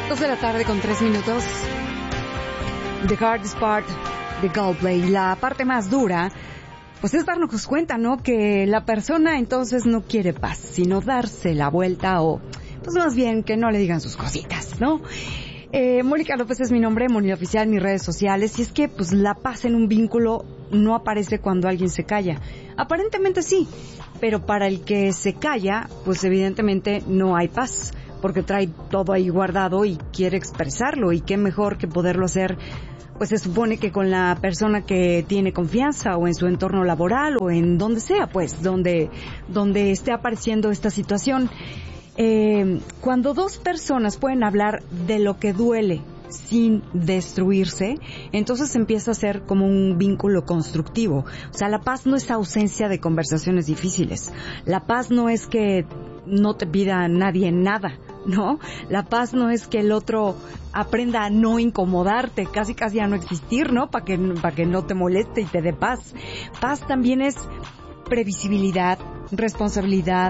2 de la tarde con 3 minutos. The hardest part de Coldplay. La parte más dura, pues es darnos cuenta, ¿no? Que la persona entonces no quiere paz, sino darse la vuelta o, pues más bien, que no le digan sus cositas, ¿no? Mónica López es mi nombre, Mónica Oficial, mis redes sociales. Y es que, pues, la paz en un vínculo no aparece cuando alguien se calla. Aparentemente sí, pero para el que se calla, pues evidentemente no hay paz, porque trae todo ahí guardado y quiere expresarlo. Y qué mejor que poderlo hacer, pues se supone que con la persona que tiene confianza, o en su entorno laboral, o en donde sea, pues, donde esté apareciendo esta situación. Cuando dos personas pueden hablar de lo que duele sin destruirse, entonces empieza a ser como un vínculo constructivo. O sea, la paz no es ausencia de conversaciones difíciles. La paz no es que no te pida a nadie nada, ¿no? La paz no es que el otro aprenda a no incomodarte, casi a no existir, ¿no? Para que no te moleste y te dé paz. Paz también es previsibilidad, responsabilidad,